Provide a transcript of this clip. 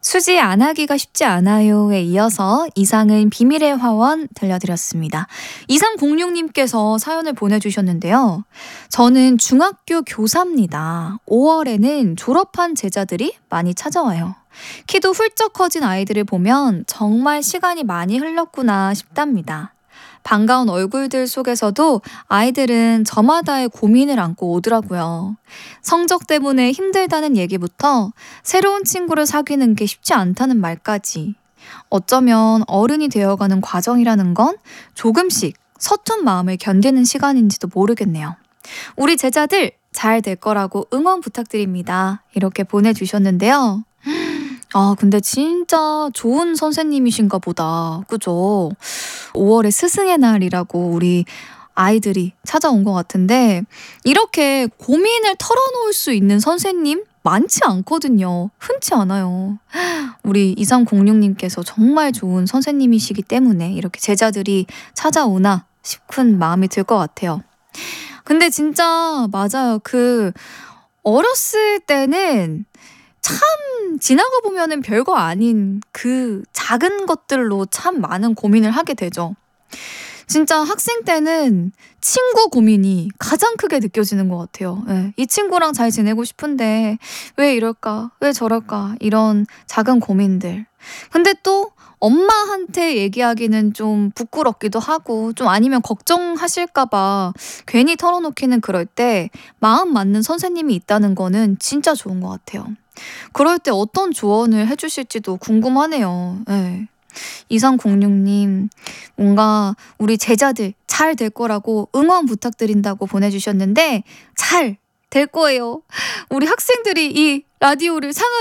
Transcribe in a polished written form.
수지 안 하기가 쉽지 않아요에 이어서 이상은 비밀의 화원 들려드렸습니다. 2306님께서 사연을 보내주셨는데요. 저는 중학교 교사입니다. 5월에는 졸업한 제자들이 많이 찾아와요. 키도 훌쩍 커진 아이들을 보면 정말 시간이 많이 흘렀구나 싶답니다. 반가운 얼굴들 속에서도 아이들은 저마다의 고민을 안고 오더라고요. 성적 때문에 힘들다는 얘기부터 새로운 친구를 사귀는 게 쉽지 않다는 말까지. 어쩌면 어른이 되어가는 과정이라는 건 조금씩 서툰 마음을 견디는 시간인지도 모르겠네요. 우리 제자들 잘 될 거라고 응원 부탁드립니다. 이렇게 보내주셨는데요. 근데 진짜 좋은 선생님이신가 보다. 그죠? 5월에 스승의 날이라고 우리 아이들이 찾아온 것 같은데 이렇게 고민을 털어놓을 수 있는 선생님 많지 않거든요. 흔치 않아요. 우리 2306님께서 정말 좋은 선생님이시기 때문에 이렇게 제자들이 찾아오나 싶은 마음이 들 것 같아요. 근데 진짜 맞아요. 어렸을 때는 참 지나가 보면은 별거 아닌 그 작은 것들로 참 많은 고민을 하게 되죠. 진짜 학생 때는 친구 고민이 가장 크게 느껴지는 것 같아요. 네, 이 친구랑 잘 지내고 싶은데 왜 이럴까? 왜 저럴까? 이런 작은 고민들. 근데 또 엄마한테 얘기하기는 좀 부끄럽기도 하고 좀 아니면 걱정하실까 봐 괜히 털어놓기는 그럴 때 마음 맞는 선생님이 있다는 거는 진짜 좋은 것 같아요. 그럴 때 어떤 조언을 해주실지도 궁금하네요. 네. 2306님 뭔가 우리 제자들 잘 될 거라고 응원 부탁드린다고 보내주셨는데 잘 될 거예요. 우리 학생들이 이 라디오를